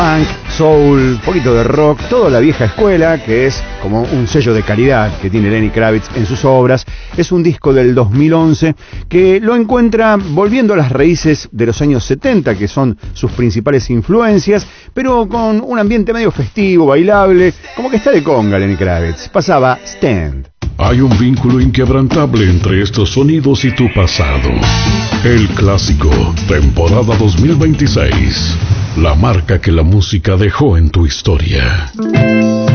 Funk, soul, poquito de rock, toda la vieja escuela, que es como un sello de calidad que tiene Lenny Kravitz en sus obras. Es un disco del 2011 que lo encuentra volviendo a las raíces de los años 70, que son sus principales influencias, pero con un ambiente medio festivo, bailable, como que está de conga Lenny Kravitz. Pasaba Stand. Hay un vínculo inquebrantable entre estos sonidos y tu pasado. El clásico, temporada 2026. La marca que la música dejó en tu historia.